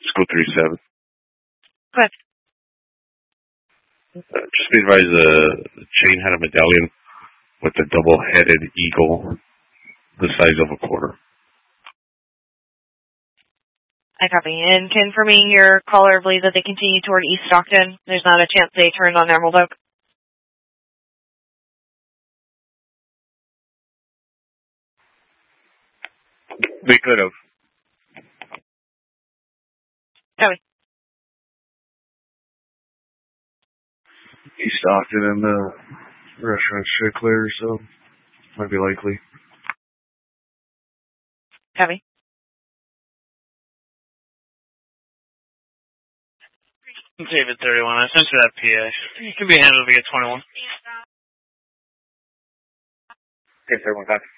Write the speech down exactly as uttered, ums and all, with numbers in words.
School thirty-seven. Go ahead. Uh, just be advised, uh, the chain had a medallion with a double-headed eagle the size of a quarter. I copy. And confirming your caller believes that they continue toward East Stockton. There's not a chance they turned on Emerald Oak. They could have. Copy. East Stockton and the restaurant should clear, so might be likely. Copy. David thirty-one, I sent you that P A. It can be handled via twenty-one. Okay, thirty-one, copy.